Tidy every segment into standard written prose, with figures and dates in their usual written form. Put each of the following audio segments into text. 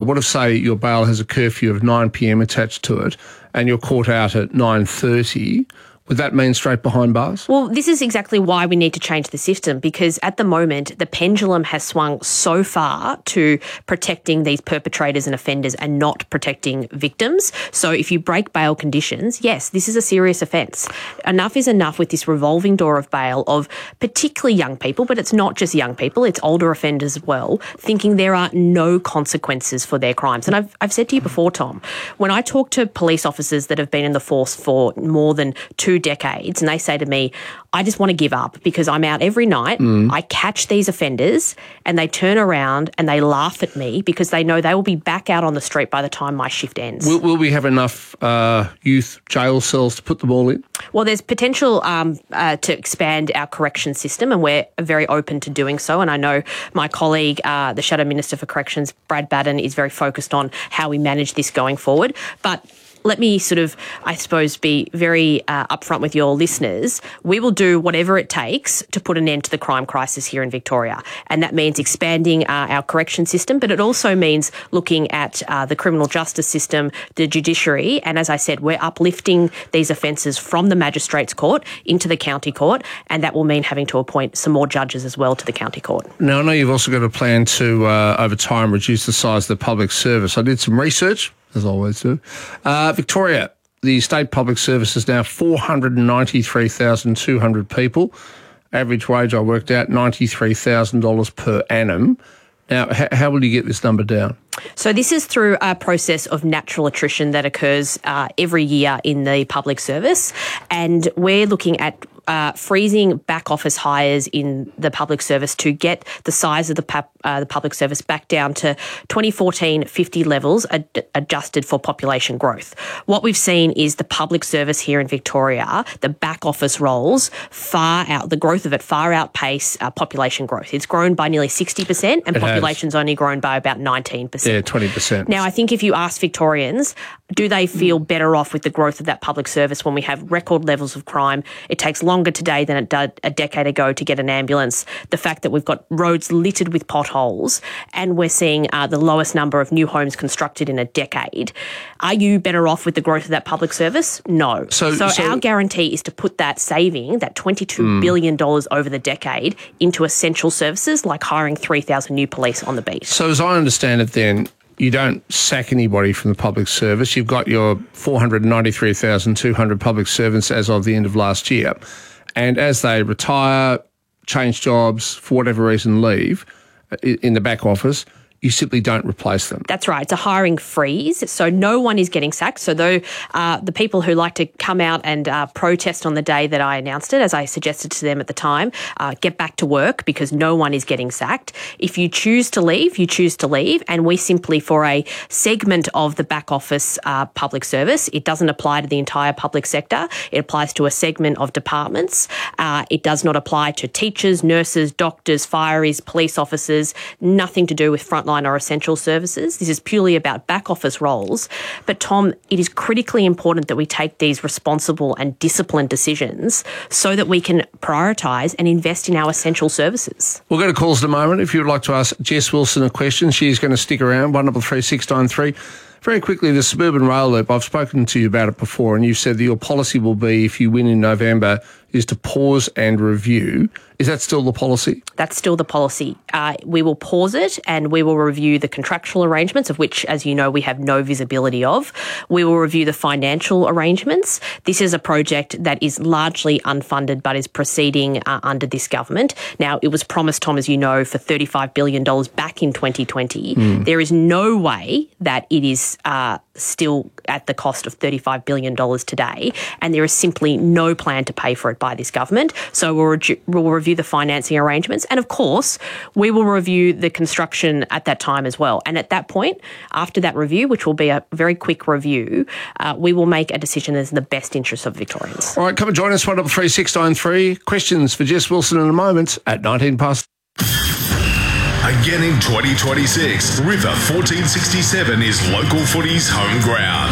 what if, say, your bail has a curfew of 9 p.m. attached to it and you're caught out at 9:30? Would that mean straight behind bars? Well, this is exactly why we need to change the system, because at the moment, the pendulum has swung so far to protecting these perpetrators and offenders and not protecting victims. So if you break bail conditions, yes, this is a serious offence. Enough is enough with this revolving door of bail of particularly young people, but it's not just young people, it's older offenders as well, thinking there are no consequences for their crimes. And I've said to you before, Tom, when I talk to police officers that have been in the force for more than 2 decades, and they say to me, I just want to give up because I'm out every night, I catch these offenders and they turn around and they laugh at me because they know they will be back out on the street by the time my shift ends. Will we have enough youth jail cells to put them all in? Well, there's potential to expand our correction system, and we're very open to doing so. And I know my colleague, the Shadow Minister for Corrections, Brad Batten, is very focused on how we manage this going forward. But let me sort of, I suppose, be very upfront with your listeners. We will do whatever it takes to put an end to the crime crisis here in Victoria. And that means expanding our correction system, but it also means looking at the criminal justice system, the judiciary. And as I said, we're uplifting these offences from the magistrates' court into the county court, and that will mean having to appoint some more judges as well to the county court. Now, I know you've also got a plan to, over time, reduce the size of the public service. I did some research, as I always do. Victoria, the state public service is now 493,200 people. Average wage, I worked out, $93,000 per annum. Now, how will you get this number down? So this is through a process of natural attrition that occurs every year in the public service, and we're looking at freezing back office hires in the public service to get the size of the public service back down to 2014-50 levels adjusted for population growth. What we've seen is the public service here in Victoria, the back office roles, the growth of it far outpace population growth. It's grown by nearly 60% and population's only grown by about 19%. Yeah, 20%. Now, I think if you ask Victorians, do they feel better off with the growth of that public service when we have record levels of crime? It takes longer today than it did a decade ago to get an ambulance. The fact that we've got roads littered with potholes and we're seeing the lowest number of new homes constructed in a decade. Are you better off with the growth of that public service? No. So our guarantee is to put that saving, that $22 billion over the decade, into essential services like hiring 3,000 new police on the beat. So as I understand it then, you don't sack anybody from the public service. You've got your 493,200 public servants as of the end of last year. And as they retire, change jobs, for whatever reason leave in the back office, you simply don't replace them. That's right. It's a hiring freeze. So no one is getting sacked. So though the people who like to come out and protest on the day that I announced it, as I suggested to them at the time, get back to work because no one is getting sacked. If you choose to leave, you choose to leave. And we simply, for a segment of the back office public service, it doesn't apply to the entire public sector. It applies to a segment of departments. It does not apply to teachers, nurses, doctors, fireys, police officers, nothing to do with frontline or essential services. This is purely about back office roles. But Tom, it is critically important that we take these responsible and disciplined decisions so that we can prioritise and invest in our essential services. We'll go to calls in a moment. If you would like to ask Jess Wilson a question, she's going to stick around, 133693. Very quickly, the suburban rail loop, I've spoken to you about it before, and you've said that your policy will be, if you win in November, is to pause and review. Is that still the policy? That's still the policy. We will pause it and we will review the contractual arrangements, of which, as you know, we have no visibility of. We will review the financial arrangements. This is a project that is largely unfunded but is proceeding under this government. Now, it was promised, Tom, as you know, for $35 billion back in 2020. There is no way that it is still at the cost of $35 billion today, and there is simply no plan to pay for it by this government. So we'll review the financing arrangements, and of course, we will review the construction at that time as well. And at that point, after that review, which will be a very quick review, we will make a decision as in the best interest of Victorians. All right, come and join us, 133693. Questions for Jess Wilson in a moment at 19 past. Again in 2026, River 1467 is local footy's home ground.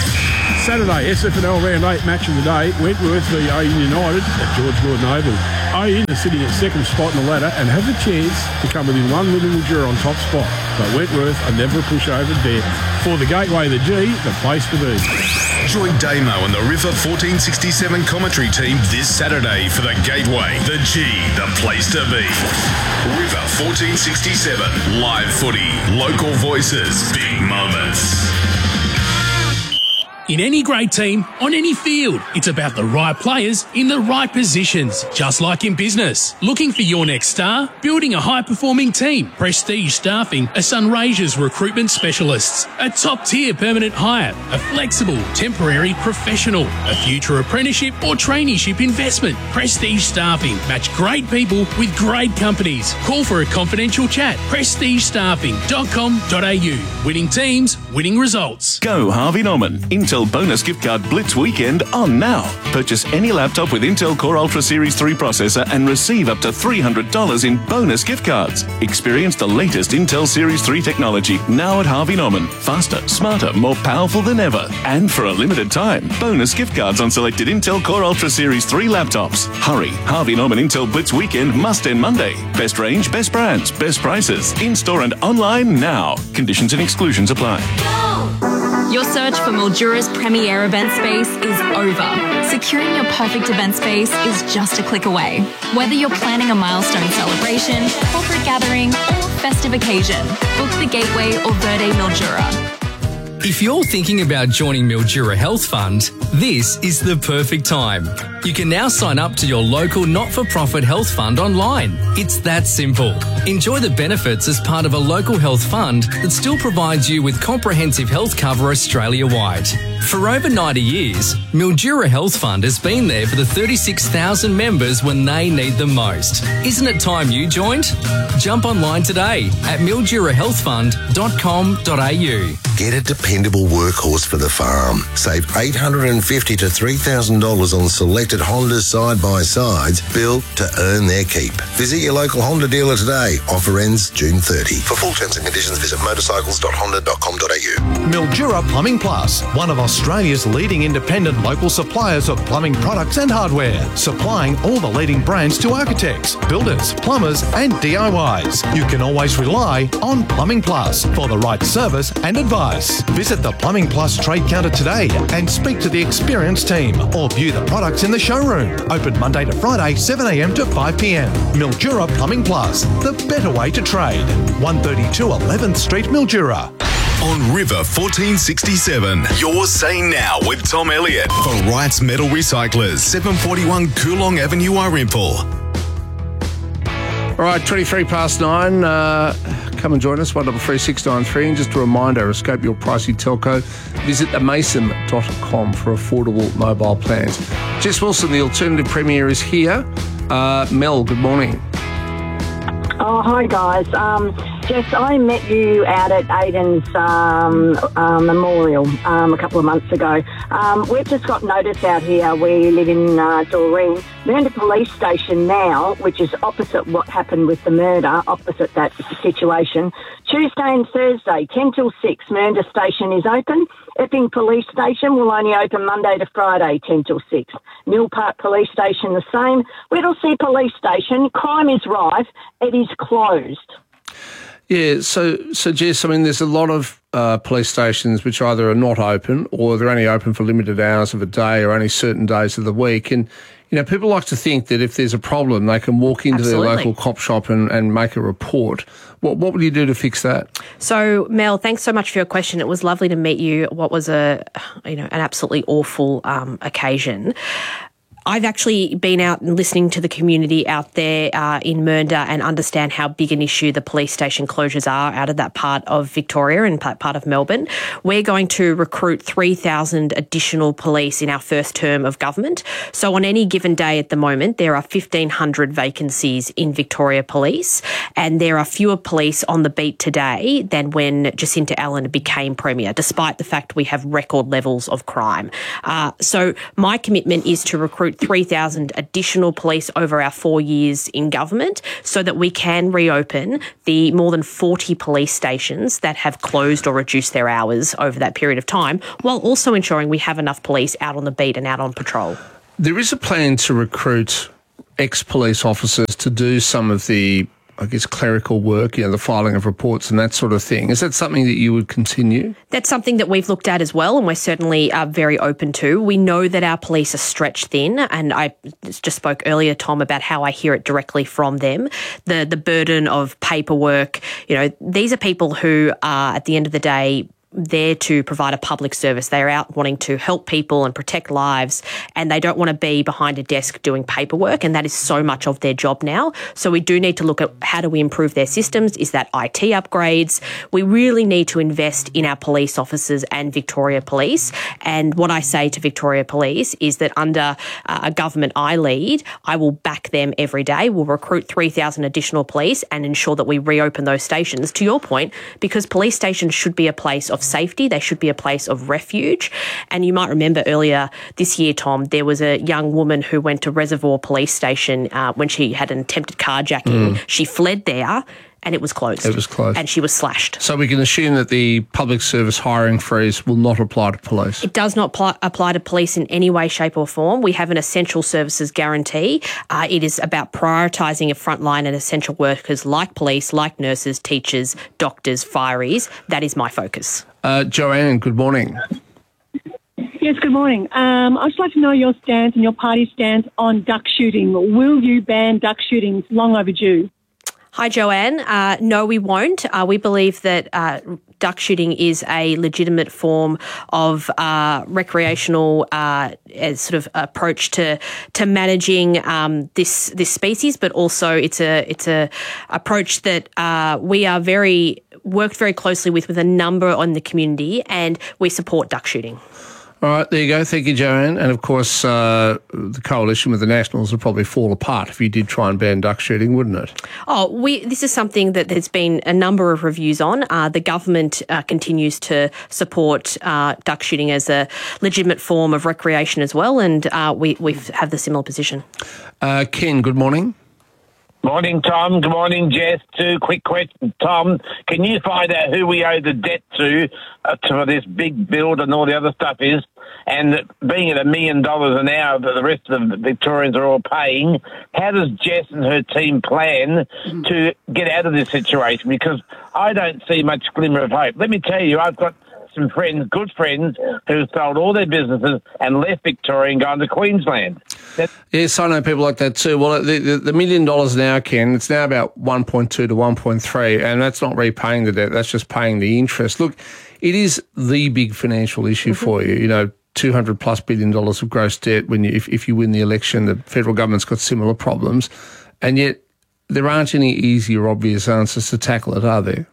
Saturday, SFNL Round 8 match of the day, Wentworth v United at George Gordon Oval. Ian is sitting at second spot in the ladder and has a chance to come within one with Mildura on top spot. But Wentworth are never a pushover there. For the Gateway, the G, the place to be. Join Damo and the River 1467 commentary team this Saturday for the Gateway, the G, the place to be. River 1467, live footy, local voices, big moments. In any great team, on any field, it's about the right players in the right positions. Just like in business. Looking for your next star? Building a high-performing team. Prestige Staffing are Sunraysia's recruitment specialists. A top-tier permanent hire. A flexible, temporary professional. A future apprenticeship or traineeship investment. Prestige Staffing. Match great people with great companies. Call for a confidential chat. prestigestaffing.com.au. Winning teams, winning results. Go Harvey Norman. Intel Bonus Gift Card Blitz Weekend on now. Purchase any laptop with Intel Core Ultra Series 3 processor and receive up to $300 in bonus gift cards. Experience the latest Intel Series 3 technology now at Harvey Norman. Faster, smarter, more powerful than ever. And for a limited time, bonus gift cards on selected Intel Core Ultra Series 3 laptops. Hurry, Harvey Norman Intel Blitz Weekend must end Monday. Best range, best brands, best prices. In-store and online now. Conditions and exclusions apply. Your search for Mildura's premier event space is over. Securing your perfect event space is just a click away. Whether you're planning a milestone celebration, corporate gathering, or festive occasion, book the Gateway or Verde Mildura. If you're thinking about joining Mildura Health Fund, this is the perfect time. You can now sign up to your local not-for-profit health fund online. It's that simple. Enjoy the benefits as part of a local health fund that still provides you with comprehensive health cover Australia-wide. For over 90 years, Mildura Health Fund has been there for the 36,000 members when they need them most. Isn't it time you joined? Jump online today at mildurahealthfund.com.au. Get a dependable workhorse for the farm. Save $850 to $3,000 on selected Honda side-by-sides built to earn their keep. Visit your local Honda dealer today. Offer ends June 30. For full terms and conditions, visit motorcycles.honda.com.au. Mildura Plumbing Plus, one of Australia's leading independent local suppliers of plumbing products and hardware, supplying all the leading brands to architects, builders, plumbers and DIYs. You can always rely on Plumbing Plus for the right service and advice. Visit the Plumbing Plus trade counter today and speak to the experienced team or view the products in the showroom. Open Monday to Friday, 7 a.m. to 5 p.m. Mildura Plumbing Plus, the better way to trade. 132 11th Street, Mildura. On River 1467, you're saying now with Tom Elliott for Wrights Metal Recyclers, 741 Coolong Avenue, Arimple. All right, 23 past 9. Come and join us, 133693. And just a reminder, escape your pricey telco. Visit themason.com for affordable mobile plans. Jess Wilson, the Alternative Premier, is here. Mel, good morning. Oh, hi, guys. Jess, I met you out at Aiden's memorial a couple of months ago. We've just got notice out here. We live in Doreen. Mernda Police Station now, which is opposite what happened with the murder, opposite that situation. Tuesday and Thursday, 10 till 6, Mernda Station is open. Epping Police Station will only open Monday to Friday, 10 till 6. Mill Park Police Station the same. Whittlesea Police Station, crime is rife. It is closed. Yeah, so Jess, I mean, there's a lot of police stations which either are not open or they're only open for limited hours of a day or only certain days of the week. And, you know, people like to think that if there's a problem, they can walk into their local cop shop and make a report. What would you do to fix that? So, Mel, thanks so much for your question. It was lovely to meet you. What was an absolutely awful occasion. I've actually been out and listening to the community out there in Mernda and understand how big an issue the police station closures are out of that part of Victoria and part of Melbourne. We're going to recruit 3,000 additional police in our first term of government. So on any given day at the moment, there are 1,500 vacancies in Victoria Police, and there are fewer police on the beat today than when Jacinta Allen became Premier, despite the fact we have record levels of crime. So my commitment is to recruit 3,000 additional police over our 4 years in government so that we can reopen the more than 40 police stations that have closed or reduced their hours over that period of time, while also ensuring we have enough police out on the beat and out on patrol. There is a plan to recruit ex-police officers to do some of the, I guess, clerical work, the filing of reports and that sort of thing. Is that something that you would continue? That's something that we've looked at as well, and we're certainly very open to. We know that our police are stretched thin, and I just spoke earlier, Tom, about how I hear it directly from them. The burden of paperwork, these are people who are, at the end of the day, there to provide a public service. They're out wanting to help people and protect lives, and they don't want to be behind a desk doing paperwork, and that is so much of their job now. So we do need to look at how do we improve their systems. Is that IT upgrades? We really need to invest in our police officers and Victoria Police. And what I say to Victoria Police is that under a government I lead, I will back them every day. We'll recruit 3,000 additional police and ensure that we reopen those stations, to your point, because police stations should be a place of safety. They should be a place of refuge. And you might remember earlier this year, Tom, there was a young woman who went to Reservoir Police Station when she had an attempted carjacking. She fled there and it was closed. It was closed. And she was slashed. So we can assume that the public service hiring freeze will not apply to police? It does not apply to police in any way, shape or form. We have an essential services guarantee. It is about prioritising a frontline and essential workers like police, like nurses, teachers, doctors, fireys. That is my focus. Joanne, good morning. Yes, good morning. I'd just like to know your stance and your party stance on duck shooting. Will you ban duck shooting? It's long overdue. Hi, Joanne. No, we won't. We believe that duck shooting is a legitimate form of recreational sort of approach to managing this species, but also it's a approach that we are worked very closely with a number on the community, and we support duck shooting. All right, there you go. Thank you, Joanne. And, of course, the coalition with the Nationals would probably fall apart if you did try and ban duck shooting, wouldn't it? This is something that there's been a number of reviews on. The government continues to support duck shooting as a legitimate form of recreation as well, and we have the similar position. Ken, good morning. Morning, Tom. Good morning, Jess. Two quick questions. Tom, can you find out who we owe the debt to for this big build and all the other stuff is? And being at $1 million an hour that the rest of the Victorians are all paying, how does Jess and her team plan to get out of this situation? Because I don't see much glimmer of hope. Let me tell you, I've got some friends, good friends, who sold all their businesses and left Victoria and gone to Queensland. Yes, I know people like that too. Well, the $1 million now, Ken, it's now about 1.2 to 1.3, and that's not repaying the debt, that's just paying the interest. Look, it is the big financial issue for you, $200+ billion of gross debt if you win the election. The federal government's got similar problems, and yet there aren't any easy or obvious answers to tackle it, are there?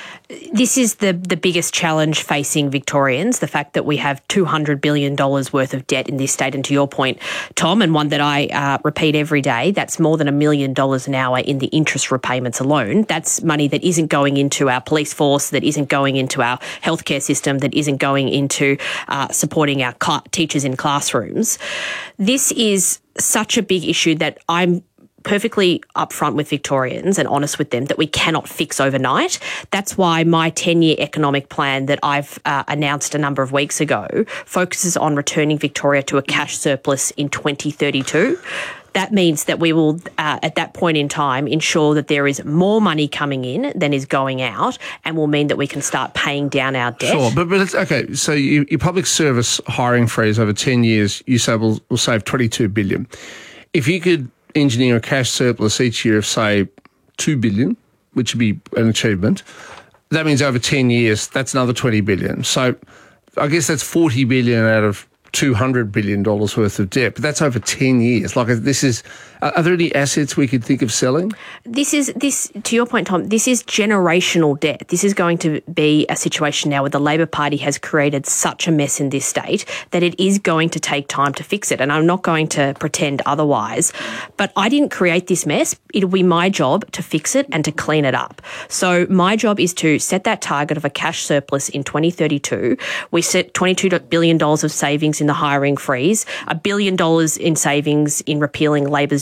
This is the biggest challenge facing Victorians, the fact that we have $200 billion worth of debt in this state. And to your point, Tom, and one that I repeat every day, that's more than $1 million an hour in the interest repayments alone. That's money that isn't going into our police force, that isn't going into our healthcare system, that isn't going into supporting our teachers in classrooms. This is such a big issue that I'm perfectly upfront with Victorians and honest with them that we cannot fix overnight. That's why my 10-year economic plan that I've announced a number of weeks ago focuses on returning Victoria to a cash surplus in 2032. That means that we will, at that point in time, ensure that there is more money coming in than is going out, and will mean that we can start paying down our debt. Sure, but it's okay. So your public service hiring freeze over 10 years, you say will save $22 billion. If you could engineer a cash surplus each year of, say, $2 billion, which would be an achievement, that means over 10 years, that's another $20 billion. So I guess that's $40 billion out of $200 billion worth of debt, but that's over 10 years. Like, this is, are there any assets we could think of selling? This, to your point, Tom, this is generational debt. This is going to be a situation now where the Labor Party has created such a mess in this state that it is going to take time to fix it. And I'm not going to pretend otherwise, but I didn't create this mess. It'll be my job to fix it and to clean it up. So my job is to set that target of a cash surplus in 2032. We set $22 billion of savings in the hiring freeze, $1 billion in savings in repealing Labor's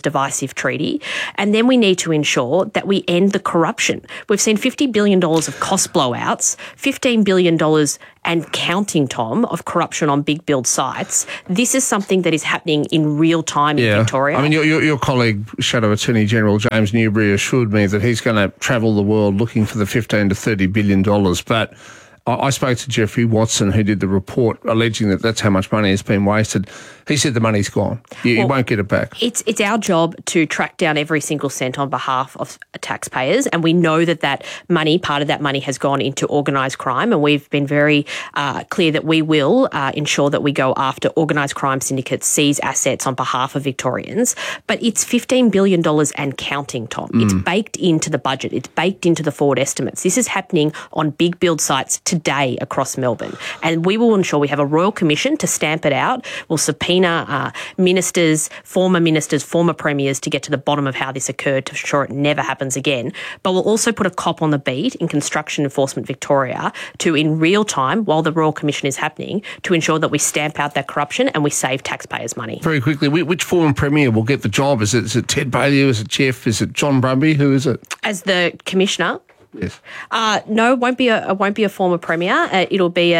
divisive treaty. And then we need to ensure that we end the corruption. We've seen $50 billion of cost blowouts, $15 billion and counting, Tom, of corruption on big build sites. This is something that is happening in real time in Victoria. I mean, your colleague, Shadow Attorney General James Newbury, assured me that he's going to travel the world looking for the $15 to $30 billion. But I spoke to Jeffrey Watson, who did the report, alleging that that's how much money has been wasted. He said the money's gone. You won't get it back. It's our job to track down every single cent on behalf of taxpayers, and we know that money, part of that money has gone into organised crime, and we've been very clear that we will ensure that we go after organised crime syndicates, seize assets on behalf of Victorians. But it's $15 billion and counting, Tom. It's baked into the budget. It's baked into the forward estimates. This is happening on big build sites today across Melbourne, and we will ensure we have a royal commission to stamp it out. We'll subpoena ministers, former premiers to get to the bottom of how this occurred to ensure it never happens again. But we'll also put a cop on the beat in Construction Enforcement Victoria to, in real time, while the Royal Commission is happening, to ensure that we stamp out that corruption and we save taxpayers money. Very quickly, which former premier will get the job? Is it Ted Baillieu? Is it Jeff? Is it John Brumby? Who is it? As the Commissioner? Yes. No, it won't be a former premier. It'll be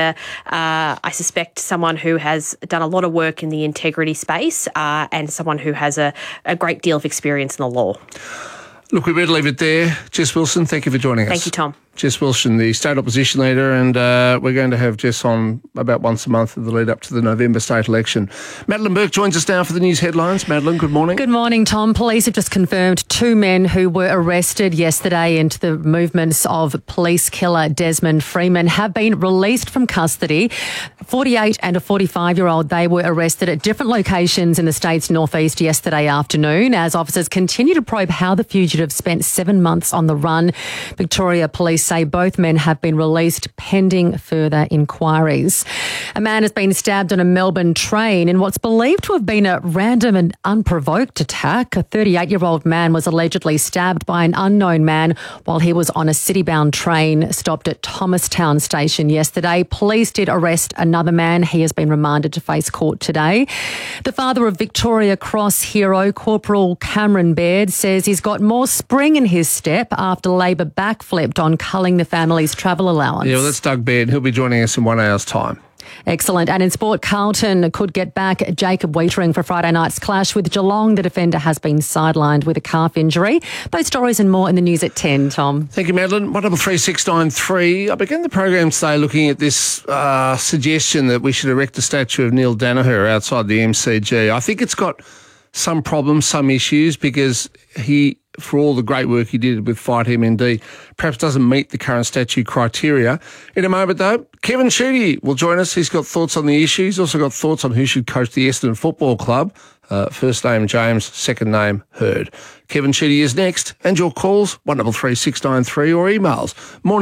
I suspect, someone who has done a lot of work in the integrity space and someone who has a great deal of experience in the law. Look, we better leave it there. Jess Wilson, thank you for joining us. Thank you, Tom. Jess Wilson, the state opposition leader, and we're going to have Jess on about once a month in the lead up to the November state election. Madeline Burke joins us now for the news headlines. Madeline, good morning. Good morning, Tom. Police have just confirmed 2 men who were arrested yesterday into the movements of police killer Desmond Freeman have been released from custody. 48 and a 45-year-old, they were arrested at different locations in the state's northeast yesterday afternoon as officers continue to probe how the fugitive spent 7 months on the run. Victoria Police say both men have been released pending further inquiries. A man has been stabbed on a Melbourne train in what's believed to have been a random and unprovoked attack. A 38-year-old man was allegedly stabbed by an unknown man while he was on a city-bound train stopped at Thomastown Station yesterday. Police did arrest another man. He has been remanded to face court today. The father of Victoria Cross hero, Corporal Cameron Baird, says he's got more spring in his step after Labor backflipped on culling the family's travel allowance. Yeah, well, that's Doug Baird. He'll be joining us in 1 hour's time. Excellent. And in sport, Carlton could get back Jacob Weitering for Friday night's clash with Geelong. The defender has been sidelined with a calf injury. Those stories and more in the news at 10, Tom. Thank you, Madeline. 133693. I began the program today looking at this suggestion that we should erect a statue of Neil Danaher outside the MCG. I think it's got some problems, some issues, because he, for all the great work he did with Fight MND, perhaps doesn't meet the current statute criteria. In a moment, though, Kevin Sheedy will join us. He's got thoughts on the issue. He's also got thoughts on who should coach the Essendon Football Club. First name James, second name Heard. Kevin Sheedy is next, and your calls 133693 or emails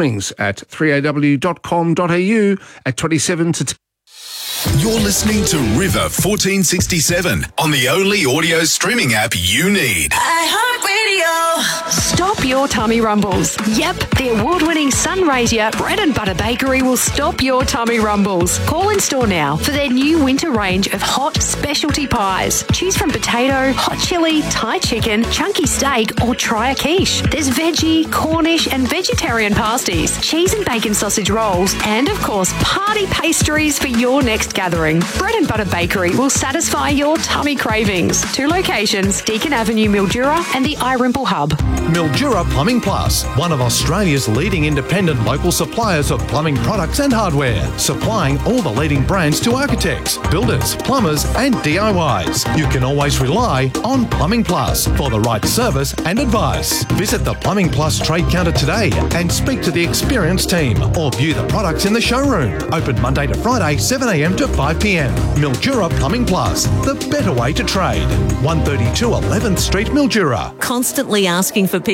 mornings@3aw.com.au at 27 to 10. You're listening to River 1467 on the only audio streaming app you need. iHeartRadio. Stop your tummy rumbles. Yep, the award-winning Sunraysia Bread and Butter Bakery will stop your tummy rumbles. Call in store now for their new winter range of hot specialty pies. Choose from potato, hot chili, Thai chicken, chunky steak, or try a quiche. There's veggie, Cornish, and vegetarian pasties, cheese and bacon sausage rolls, and of course, party pastries for your next gathering. Bread and Butter Bakery will satisfy your tummy cravings. 2 locations, Deakin Avenue, Mildura, and the iRimple Hub. Mildura Plumbing Plus, one of Australia's leading independent local suppliers of plumbing products and hardware, supplying all the leading brands to architects, builders, plumbers and DIYs. You can always rely on Plumbing Plus for the right service and advice. Visit the Plumbing Plus trade counter today and speak to the experienced team or view the products in the showroom. Open Monday to Friday, 7 a.m. to 5 p.m. Mildura Plumbing Plus, the better way to trade. 132 11th Street, Mildura. Constantly asking for people to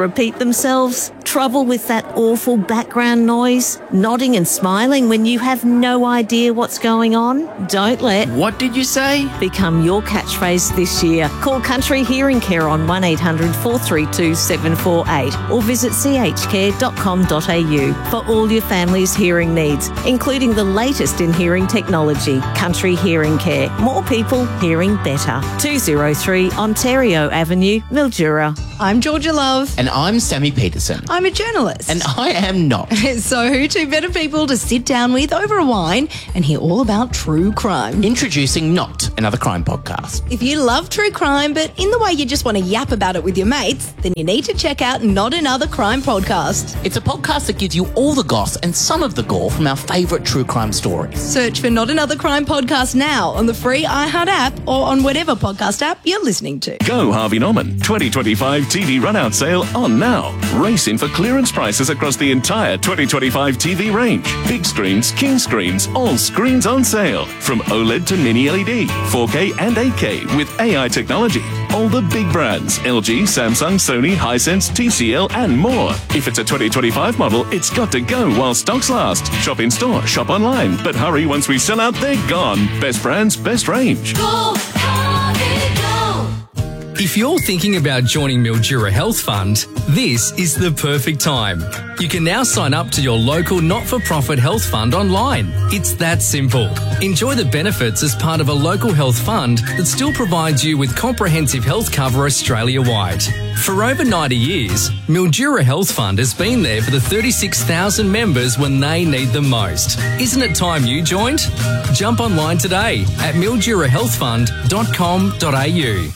repeat themselves? Trouble with that awful background noise? Nodding and smiling when you have no idea what's going on? Don't let What did you say? become your catchphrase this year. Call Country Hearing Care on 1800 432 748 or visit chcare.com.au for all your family's hearing needs, including the latest in hearing technology. Country Hearing Care. More people hearing better. 203 Ontario Avenue, Mildura. I'm Georgia Love. And I'm Sammy Peterson. I'm a journalist. And I am not. So who two better people to sit down with over a wine and hear all about true crime? Introducing Not Another Crime podcast. If you love true crime, but in the way you just want to yap about it with your mates, then you need to check out Not Another Crime podcast. It's a podcast that gives you all the goss and some of the gore from our favourite true crime stories. Search for Not Another Crime podcast now on the free iHeart app or on whatever podcast app you're listening to. Go Harvey Norman 2025 TV run-out sale on now. Race in for clearance prices across the entire 2025 TV range. Big screens, king screens, all screens on sale. From OLED to mini LED, 4K and 8K with AI technology. All the big brands, LG, Samsung, Sony, Hisense, TCL and more. If it's a 2025 model, it's got to go while stocks last. Shop in store, shop online. But hurry, once we sell out, they're gone. Best brands, best range. Go, Harvey, go! If you're thinking about joining Mildura Health Fund, this is the perfect time. You can now sign up to your local not-for-profit health fund online. It's that simple. Enjoy the benefits as part of a local health fund that still provides you with comprehensive health cover Australia-wide. For over 90 years, Mildura Health Fund has been there for the 36,000 members when they need them most. Isn't it time you joined? Jump online today at mildurahealthfund.com.au.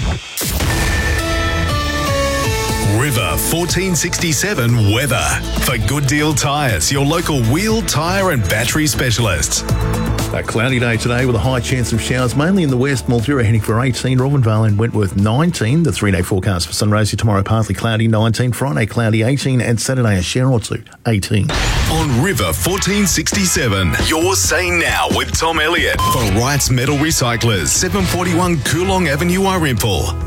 River 1467 weather. For Good Deal Tyres, your local wheel, tyre and battery specialists. A cloudy day today with a high chance of showers, mainly in the west. Mildura heading for 18, Robinvale and Wentworth 19. The 3-day forecast for Sunraysia tomorrow, partly cloudy 19, Friday cloudy 18 and Saturday a shower or two 18. On River 1467, you're saying now with Tom Elliott for Wright's Metal Recyclers, 741 Coolong Avenue, Irimple.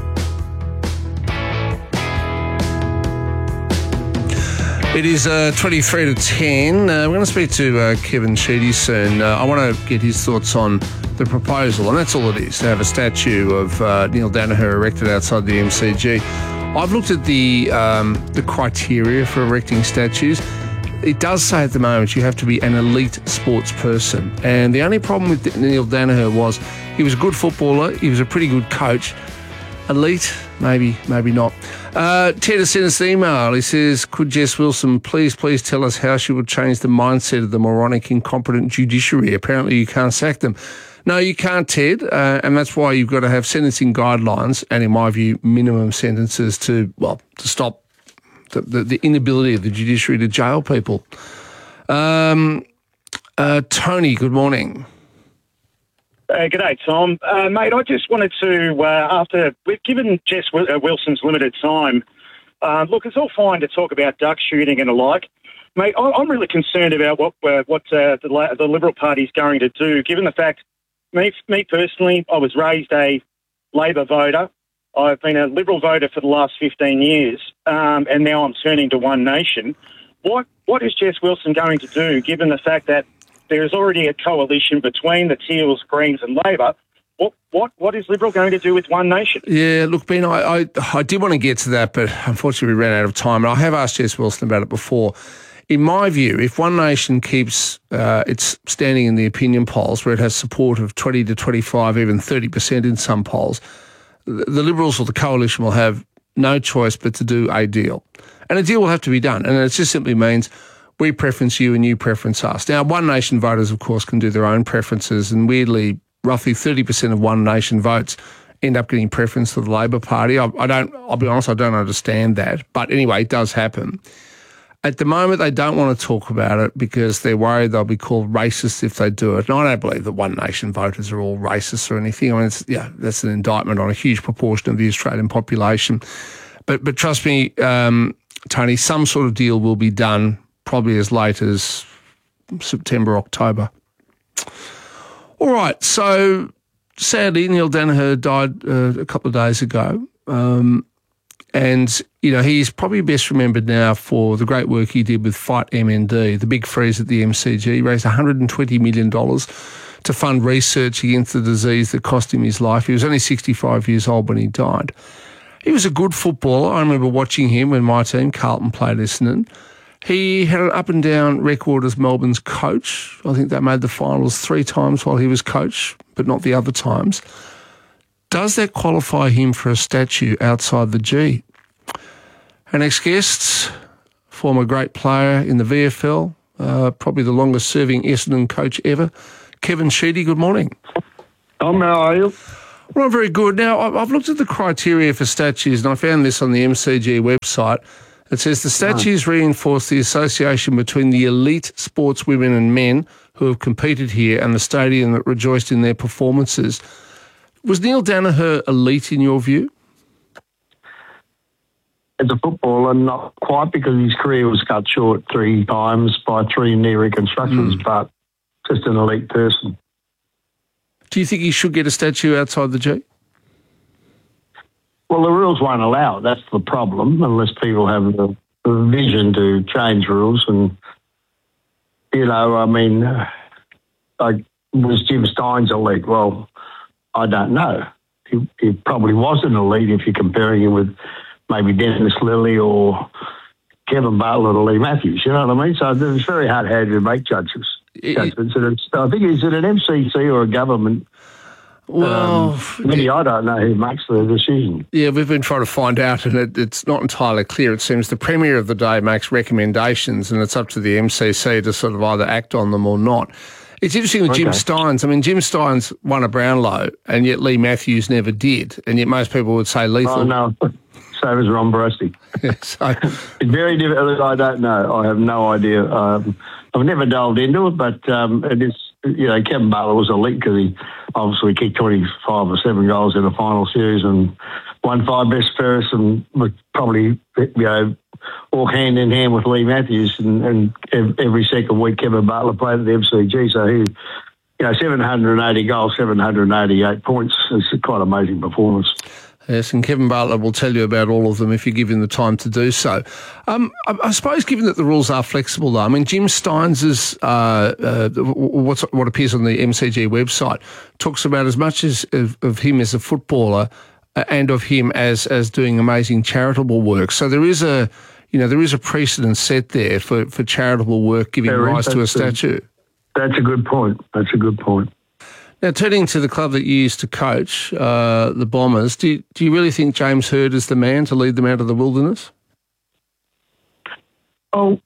It is 23 to 10. We're going to speak to Kevin Sheedy soon. I want to get his thoughts on the proposal, and that's all it is, to have a statue of Neil Danaher erected outside the MCG. I've looked at the criteria for erecting statues. It does say at the moment you have to be an elite sports person. And the only problem with Neil Danaher was he was a good footballer, he was a pretty good coach. Elite, maybe not. Ted has sent us an email. He says, could Jess Wilson please tell us how she would change the mindset of the moronic, incompetent judiciary? Apparently you can't sack them. No, you can't, Ted, and that's why you've got to have sentencing guidelines and, in my view, minimum sentences to stop the inability of the judiciary to jail people. Tony, good morning. G'day, Tom. Mate, I just wanted to, after we've given Jess Wilson's limited time, look, it's all fine to talk about duck shooting and the like. Mate, I'm really concerned about what the Liberal Party's going to do, given the fact, me personally, I was raised a Labor voter. I've been a Liberal voter for the last 15 years, and now I'm turning to One Nation. What is Jess Wilson going to do, given the fact that there is already a coalition between the Teals, Greens and Labor? What is Liberal going to do with One Nation? Yeah, look, Ben, I did want to get to that, but unfortunately we ran out of time. And I have asked Jess Wilson about it before. In my view, if One Nation keeps its standing in the opinion polls, where it has support of 20 to 25, even 30% in some polls, the Liberals or the coalition will have no choice but to do a deal. And a deal will have to be done. And it just simply means we preference you and you preference us. Now, One Nation voters, of course, can do their own preferences, and weirdly, roughly 30% of One Nation votes end up getting preference to the Labor Party. I'll be honest, I don't understand that. But anyway, it does happen. At the moment, they don't want to talk about it because they're worried they'll be called racist if they do it. And I don't believe that One Nation voters are all racist or anything. I mean, that's an indictment on a huge proportion of the Australian population. But trust me, Tony, some sort of deal will be done probably as late as September, October. All right, so sadly, Neil Danaher died a couple of days ago. And, you know, he's probably best remembered now for the great work he did with Fight MND, the big freeze at the MCG. He raised $120 million to fund research against the disease that cost him his life. He was only 65 years old when he died. He was a good footballer. I remember watching him when my team, Carlton, played Essendon. He had an up-and-down record as Melbourne's coach. I think they made the finals 3 times while he was coach, but not the other times. Does that qualify him for a statue outside the G? Our next guest, former great player in the VFL, probably the longest-serving Essendon coach ever, Kevin Sheedy. Good morning. How are you? Well, I'm very good. Now, I've looked at the criteria for statues, and I found this on the MCG website. It says the statues reinforce the association between the elite sportswomen and men who have competed here and the stadium that rejoiced in their performances. Was Neil Danaher elite in your view? As a footballer, not quite, because his career was cut short 3 times by 3 knee reconstructions, but just an elite person. Do you think he should get a statue outside the G? Well, the rules won't allow it. That's the problem, unless people have the vision to change rules. And, you know, I mean, was Jim Steins elite? Well, I don't know. He probably wasn't elite if you're comparing him with maybe Dennis Lilly or Kevin Bartlett or Lee Matthews, you know what I mean? So it's very hard to make judgments. I think is it an MCC or a government? Well, I don't know who makes the decision. Yeah, we've been trying to find out, and it's not entirely clear. It seems the Premier of the day makes recommendations, and it's up to the MCC to sort of either act on them or not. It's interesting with Jim Steins. I mean, Jim Steins won a Brownlow, and yet Lee Matthews never did, and yet most people would say lethal. Oh, no. Same as Ron Barassi. It's very difficult. I don't know. I have no idea. I've never delved into it, but it is, you know, Kevin Bartlett was elite because he obviously kicked 25 or 7 goals in the final series and won 5 best first and would probably, you know, walk hand in hand with Lee Matthews. And every second week, Kevin Bartlett played at the MCG. So he, you know, 780 goals, 788 points. It's quite an amazing performance. Yes, and Kevin Bartlett will tell you about all of them if you give him the time to do so. I suppose, given that the rules are flexible, though, I mean, Jim Steins's what appears on the MCG website talks about as much as of him as a footballer and of him as doing amazing charitable work. So there is a precedent set there for charitable work giving rise to a statue. That's a good point. Now, turning to the club that you used to coach, the Bombers, do you really think James Hird is the man to lead them out of the wilderness? Oh,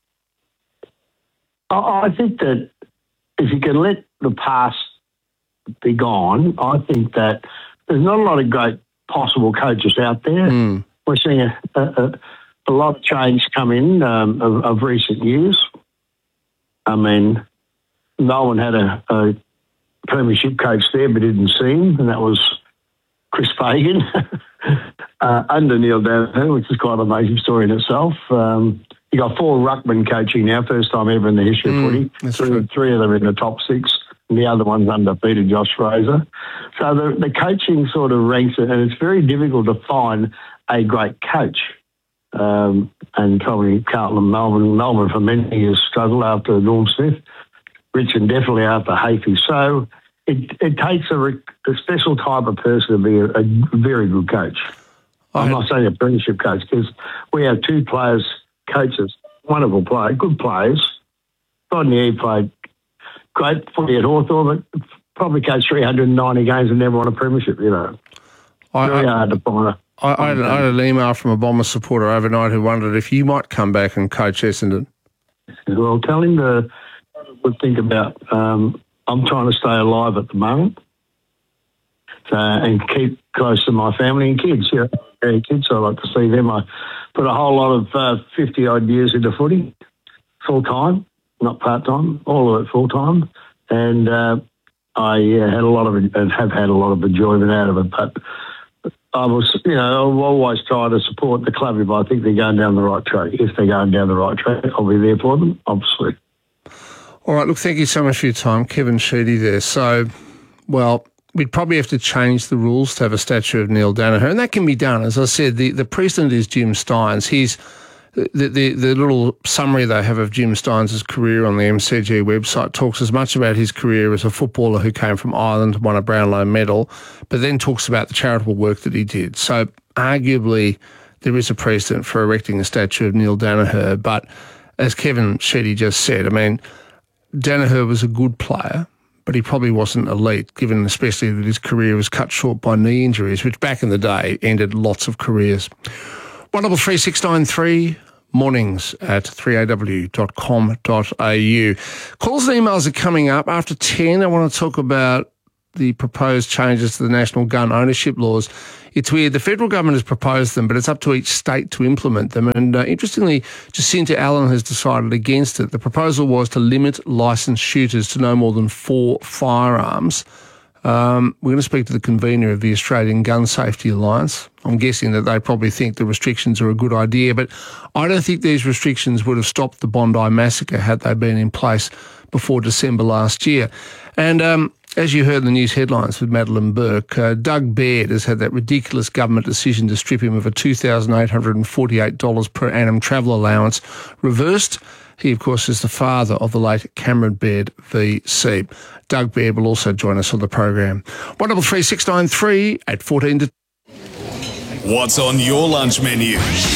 I think that if you can let the past be gone, I think that there's not a lot of great possible coaches out there. We're seeing a lot of change come in of recent years. I mean, no one had a premiership coach there, but didn't see him, and that was Chris Fagan under Neil Danaher, which is quite an amazing story in itself. You got 4 ruckman coaching now, first time ever in the history of footy. 3 of them in the top 6, and the other one's undefeated, Josh Fraser. So the coaching sort of ranks it, and it's very difficult to find a great coach. And probably Carlton and Melbourne for many years struggled after Norm Smith. Richard definitely after Hafey. So it takes a special type of person to be a very good coach. I'm not saying a premiership coach, because we have 2 players, coaches, wonderful players, good players. Rodney played great footy at Hawthorn, but probably coached 390 games and never won a premiership, you know. Very hard to find. I had an email from a Bomber supporter overnight who wondered if you might come back and coach Essendon. Well, tell him to think about, I'm trying to stay alive at the moment and keep close to my family and kids. Yeah, kids, I like to see them. I put a whole lot of 50-odd years into footy, full-time, not part-time, all of it full-time. And I had a lot of it and have had a lot of enjoyment out of it. But I was, you know, I've always tried to support the club if I think they're going down the right track. If they're going down the right track, I'll be there for them, obviously. All right, look, thank you so much for your time. Kevin Sheedy there. So, well, we'd probably have to change the rules to have a statue of Neil Danaher, and that can be done. As I said, the precedent is Jim Stynes. He's the little summary they have of Jim Stynes' career on the MCG website talks as much about his career as a footballer who came from Ireland and won a Brownlow medal, but then talks about the charitable work that he did. So arguably there is a precedent for erecting a statue of Neil Danaher, but as Kevin Sheedy just said, I mean, Danaher was a good player, but he probably wasn't elite, given especially that his career was cut short by knee injuries, which back in the day ended lots of careers. 133 mornings at 3aw.com.au. Calls and emails are coming up. After 10, I want to talk about the proposed changes to the national gun ownership laws. It's weird. The federal government has proposed them, but it's up to each state to implement them. And interestingly, Jacinta Allen has decided against it. The proposal was to limit licensed shooters to no more than 4 firearms. We're going to speak to the convener of the Australian Gun Safety Alliance. I'm guessing that they probably think the restrictions are a good idea, but I don't think these restrictions would have stopped the Bondi massacre had they been in place before December last year. And as you heard in the news headlines with Madeline Burke, Doug Baird has had that ridiculous government decision to strip him of a $2,848 per annum travel allowance reversed. He, of course, is the father of the late Cameron Baird VC. Doug Baird will also join us on the program. 133 693 at 14 to... What's on your lunch menu?